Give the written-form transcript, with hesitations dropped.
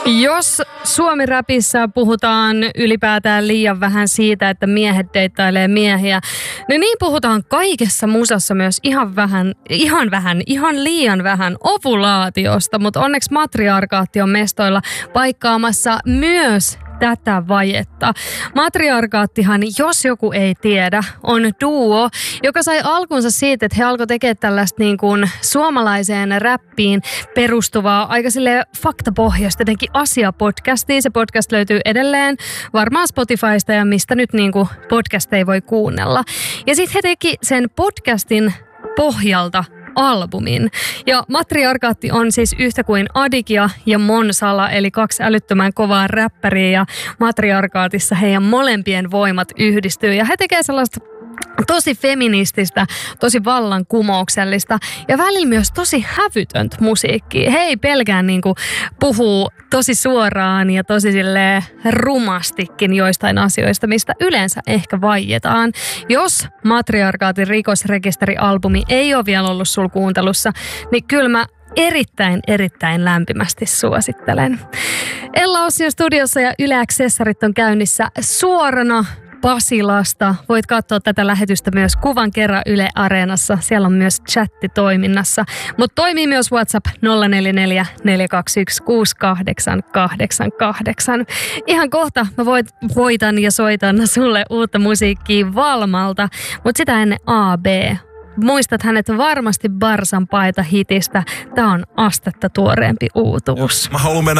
Jos Suomi-räpissä puhutaan ylipäätään liian vähän siitä, että miehet deittailee miehiä, niin puhutaan kaikessa musassa myös ihan liian vähän ovulaatiosta, mutta onneksi matriarkaatti on mestoilla paikkaamassa myös tätä vajetta. Matriarkaattihan, jos joku ei tiedä, on duo, joka sai alkunsa siitä, että he alkoi tekemään tällaista niin kuin suomalaiseen räppiin perustuvaa aika silleen faktapohjaista jotenkin asiapodcastia. Se podcast löytyy edelleen varmaan Spotifysta ja mistä nyt niin kuin podcasteja voi kuunnella. Ja sitten he teki sen podcastin pohjalta albumin. Ja Matriarkaatti on siis yhtä kuin Adigia ja Monsala, eli kaksi älyttömän kovaa räppäriä, ja Matriarkaatissa heidän molempien voimat yhdistyy. Ja he tekee sellaista tosi feminististä, tosi vallankumouksellista ja välillä myös tosi hävytöntä musiikkia. He ei pelkään niinku puhuu tosi suoraan ja tosi silleen rumastikin joistain asioista, mistä yleensä ehkä vaietaan. Jos Matriarkaatin rikosrekisterialbumi ei ole vielä ollut sul kuuntelussa, niin kyllä mä erittäin lämpimästi suosittelen. Ella Ossion studiossa ja Yle Accessorit on käynnissä suorana Pasilasta. Voit katsoa tätä lähetystä myös kuvan kerran Yle Areenassa. Siellä on myös chatti toiminnassa. Mutta toimii myös WhatsApp 044 421 6888. Ihan kohta mä voitan ja soitan sulle uutta musiikkia Valmalta, mutta sitä ennen AB. Muistat hänet varmasti Barsan paita hitistä. Tää on astetta tuoreempi uutuus. Mä haluan mennä